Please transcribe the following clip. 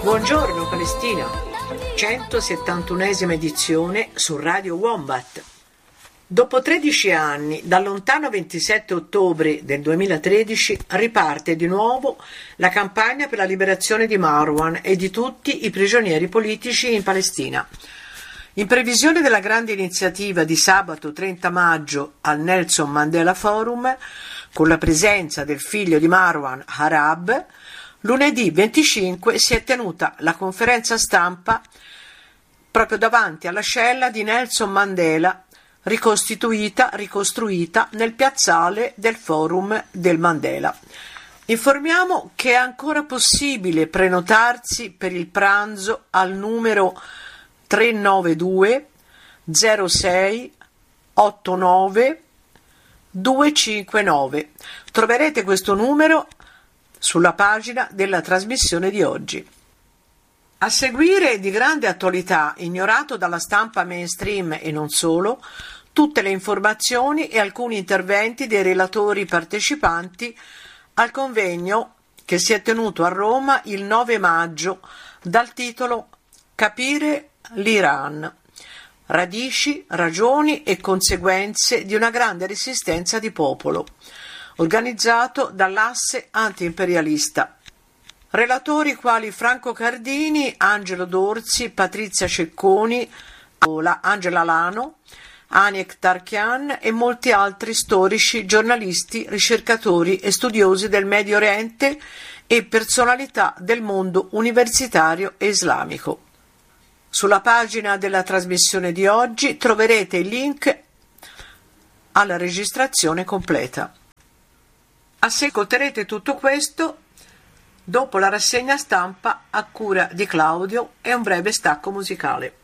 Buongiorno Palestina, 171esima edizione su Radio Wombat. Dopo 13 anni, dal lontano 27 ottobre del 2013, riparte di nuovo la campagna per la liberazione di Marwan e di tutti i prigionieri politici in Palestina. In previsione della grande iniziativa di sabato 30 maggio al Nelson Mandela Forum, con la presenza del figlio di Marwan, Arab, lunedì 25 si è tenuta la conferenza stampa proprio davanti alla cella di Nelson Mandela, ricostruita nel piazzale del Forum del Mandela. Informiamo che è ancora possibile prenotarsi per il pranzo al numero 392 06 89 259. Troverete questo numero sulla pagina della trasmissione di oggi. A seguire, di grande attualità, ignorato dalla stampa mainstream e non solo, tutte le informazioni e alcuni interventi dei relatori partecipanti al convegno che si è tenuto a Roma il 9 maggio dal titolo Capire l'Iran. Radici, ragioni e conseguenze di una grande resistenza di popolo, organizzato dall'asse antiimperialista. Relatori quali Franco Cardini, Angelo Dorzi, Patrizia Cecconi, Angela Lano, Aniek Tarkian e molti altri storici, giornalisti, ricercatori e studiosi del Medio Oriente e personalità del mondo universitario e islamico. Sulla pagina della trasmissione di oggi troverete il link alla registrazione completa. Ascolterete tutto questo dopo la rassegna stampa a cura di Claudio e un breve stacco musicale.